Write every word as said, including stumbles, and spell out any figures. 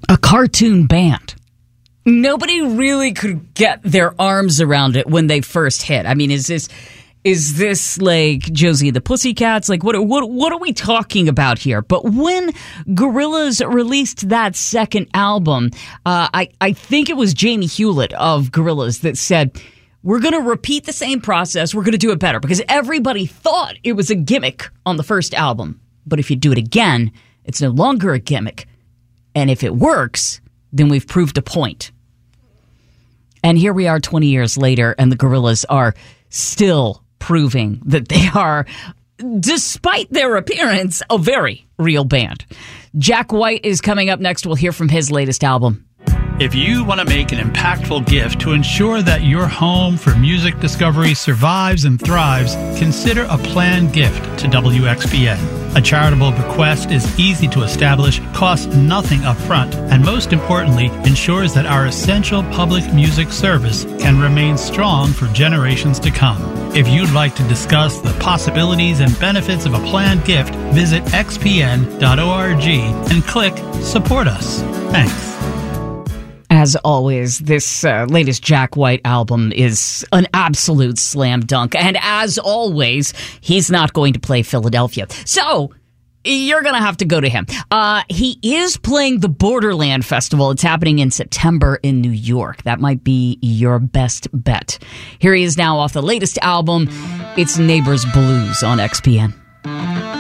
a cartoon band. Nobody really could get their arms around it when they first hit. I mean, is this is this like Josie and the Pussycats? Like, what what what are we talking about here? But when Gorillaz released that second album, uh, I I think it was Jamie Hewlett of Gorillaz that said, we're going to repeat the same process. We're going to do it better because everybody thought it was a gimmick on the first album. But if you do it again, it's no longer a gimmick. And if it works, then we've proved a point. And here we are twenty years later, and the Gorillaz are still proving that they are, despite their appearance, a very real band. Jack White is coming up next. We'll hear from his latest album. If you want to make an impactful gift to ensure that your home for music discovery survives and thrives, consider a planned gift to W X B N. A charitable bequest is easy to establish, costs nothing up front, and most importantly, ensures that our essential public music service can remain strong for generations to come. If you'd like to discuss the possibilities and benefits of a planned gift, visit x p n dot org and click Support Us. Thanks. As always, this uh, latest Jack White album is an absolute slam dunk. And as always, he's not going to play Philadelphia. So you're going to have to go to him. Uh, he is playing the Borderland Festival. It's happening in September in New York. That might be your best bet. Here he is now off the latest album. It's Neighbors Blues on X P N.